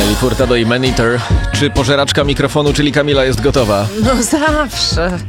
Nelly Furtado i Man Eater. Czy pożeraczka mikrofonu, czyli Kamila, jest gotowa? No zawsze.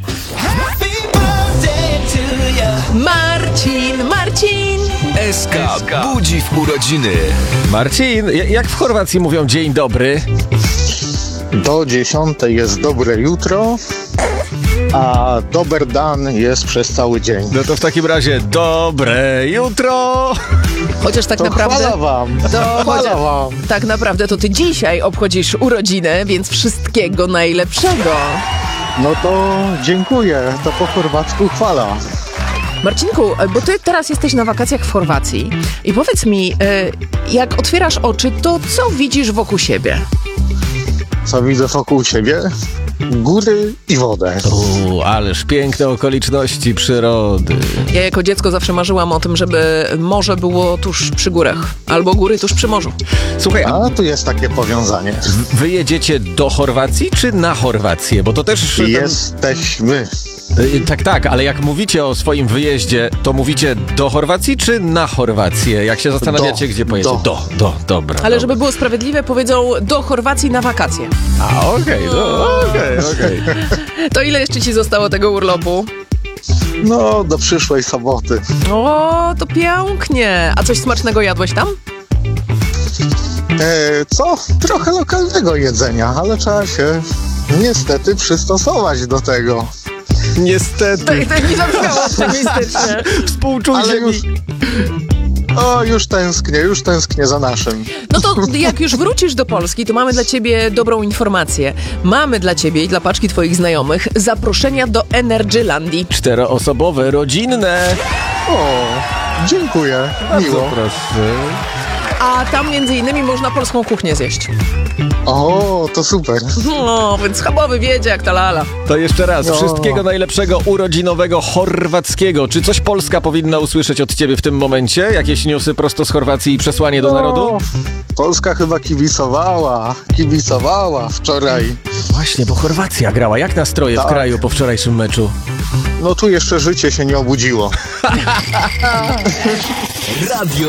Marcin! SK budzi w urodziny. Marcin, jak w Chorwacji mówią dzień dobry? Do 10 jest dobre jutro, a dober dan jest przez cały dzień. No to w takim razie dobre jutro! Chociaż tak To naprawdę... chwala wam, chwala wam. Tak naprawdę to ty dzisiaj obchodzisz urodziny, więc wszystkiego najlepszego. No to dziękuję, to po chorwacku chwala. Marcinku, bo ty teraz jesteś na wakacjach w Chorwacji i powiedz mi, jak otwierasz oczy, to co widzisz wokół siebie? Co widzę wokół siebie? Góry i wodę. Ależ piękne okoliczności przyrody. Ja jako dziecko zawsze marzyłam o tym, żeby morze było tuż przy górach, albo góry tuż przy morzu. Słuchaj, a A tu jest takie powiązanie. wy jedziecie do Chorwacji czy na Chorwację? Bo to też... Jesteśmy. Tak, ale jak mówicie o swoim wyjeździe, to mówicie do Chorwacji czy na Chorwację? Jak się zastanawiacie, gdzie pojedziecie? Dobra. Ale żeby było sprawiedliwe, powiedzą do Chorwacji na wakacje. Okej. To ile jeszcze ci zostało tego urlopu? No, do przyszłej soboty. O, to pięknie. A coś smacznego jadłeś tam? Co? Trochę lokalnego jedzenia, ale trzeba się niestety przystosować do tego. Niestety. Tak mi zabrzmiało optymistycznie. Współczujcie Ale już... mi. już tęsknię za naszym. No to jak już wrócisz do Polski, to mamy dla ciebie dobrą informację. Mamy dla ciebie i dla paczki twoich znajomych zaproszenia do Energylandii. 4-osobowe, rodzinne. O, dziękuję, miło. Proszę. A tam między innymi można polską kuchnię zjeść. O, to super. No, więc schabowy wiedzie jak ta lala. To jeszcze raz, No. wszystkiego najlepszego urodzinowego chorwackiego. Czy coś Polska powinna usłyszeć od ciebie w tym momencie? Jakieś newsy prosto z Chorwacji i przesłanie do narodu? Polska chyba kibicowała wczoraj. Właśnie, bo Chorwacja grała. Jak nastroje w Tak. kraju po wczorajszym meczu? No tu jeszcze życie się nie obudziło. Radio